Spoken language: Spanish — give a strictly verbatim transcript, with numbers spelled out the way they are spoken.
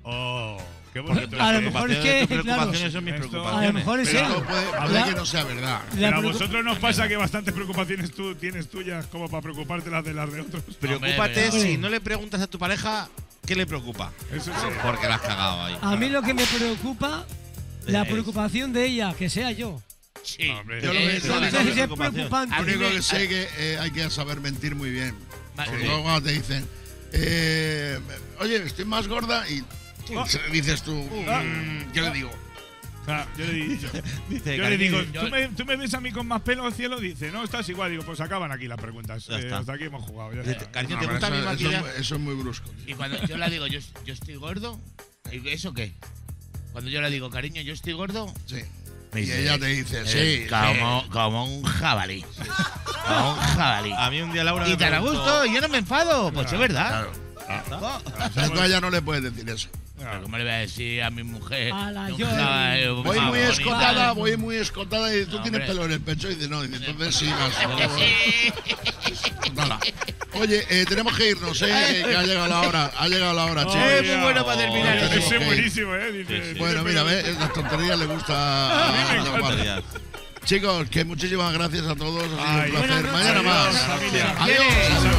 Oh, qué bonito. A lo mejor es que, tus preocupaciones claro, son mis esto- preocupaciones. a lo mejor es Pero él. no puede, La- puede que no sea verdad. la Pero a preocup- vosotros nos pasa que bastantes preocupaciones tú tienes tuyas como para preocuparte las de las de otros. Preocúpate Hombre. si no le preguntas a tu pareja qué le preocupa. Eso sí. Porque la has cagado ahí. A mí lo que me preocupa, la preocupación de ella, que sea yo. Sí. Hombre. Yo lo que- Eso lo es único la Entonces es preocupación. preocupante. Lo único me- que sé que eh, hay que saber mentir muy bien. Vale. Porque luego cuando te dicen, eh, oye, estoy más gorda y tú, dices tú, mm, ¿qué le digo? O sea, yo le, di- yo- Dice, yo le digo, cariño, ¿tú me, ¿tú me ves a mí con más pelo, cielo? Dice, no, estás igual. Digo, pues acaban aquí las preguntas. Ya Eh, está. hasta aquí hemos jugado. Ya Dice, está. cariño, No, ¿te pero gusta mi eso, eso, es maquillaje? muy- eso es muy brusco. Y cuando yo le digo, yo, yo estoy gordo, ¿y ¿eso qué? Cuando yo le digo, cariño, yo estoy gordo, Sí. me Y dice, ella te dice, eh, sí, como, como un jabalí. Como un jabalí. A mí un día Laura Y me te da preguntó- gusto, y yo no me enfado. Pues es verdad. claro. Oh, O sea, tú a ella no le puedes decir eso. pero ¿cómo le voy a decir a mi mujer? A la un yo- jabalí, un Voy muy jabalí? escotada, voy muy escotada y tú No, tienes hombre. pelo en el pecho y dices, no, dice, entonces sí, vas. Nada. Oye, eh, tenemos que irnos, eh, que ha llegado la hora, ha llegado la hora, chicos. Es muy bueno para terminar. Oh, eso. tenemos Ese es que- buenísimo, ¿eh? Dice, Sí, sí. Bueno, mira, ve, las tonterías le gusta A mí me a encanta. Juan. Chicos, que muchísimas gracias a todos, ha sido Ay, un placer. buenas Mañana noches. más. Adiós, familia. Adiós.